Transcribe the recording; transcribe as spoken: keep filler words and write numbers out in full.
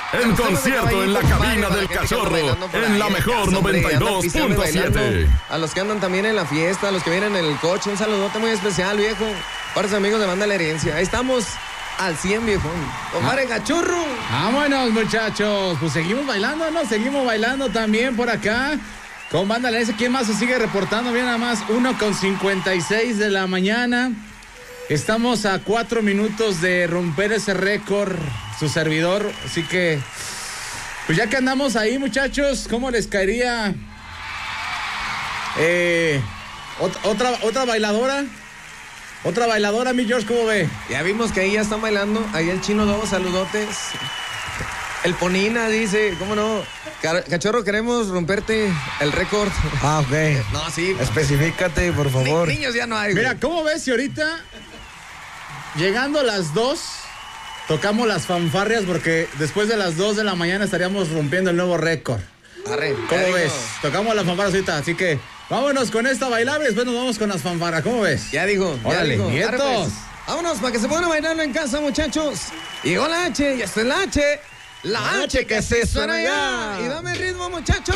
En concierto en la cabina del Cachorro, en la mejor noventa y dos punto siete. A los que andan también en la fiesta, a los que vienen en el coche, un saludote muy especial, viejo. Para sus amigos de Banda La Herencia. Ahí estamos al cien, viejo. Compadre ah. Cachorro. Vámonos, muchachos. Pues seguimos bailando, ¿no? Seguimos bailando también por acá. Con Banda La Herencia. ¿Quién más se sigue reportando? Bien, nada más. uno con cincuenta y seis de la mañana. Estamos a cuatro minutos de romper ese récord, su servidor. Así que, pues ya que andamos ahí, muchachos, ¿cómo les caería eh, ot- otra, otra bailadora? Otra bailadora, mi George, ¿cómo ve? Ya vimos que ahí ya están bailando. Ahí el Chino Lobo, saludotes. El Ponina dice, ¿cómo no? Cachorro, queremos romperte el récord. Ah, ok. No, sí. Especifícate, por favor. Ni, niños ya no hay. Mira, ¿cómo ves si ahorita, llegando a las dos, tocamos las fanfarrias? Porque después de las dos de la mañana estaríamos rompiendo el nuevo récord. Arre, ¿Cómo ves? Tocamos las fanfarrias ahorita, así que vámonos con esta bailable y después nos vamos con las fanfarras. ¿Cómo ves? Ya dijo. Órale, ya dijo. nietos. Arre, pues. Vámonos para que se puedan bailarlo en casa, muchachos. Llegó la H, y esta es la H. La H que se suena ya. Y dame ritmo, muchachos.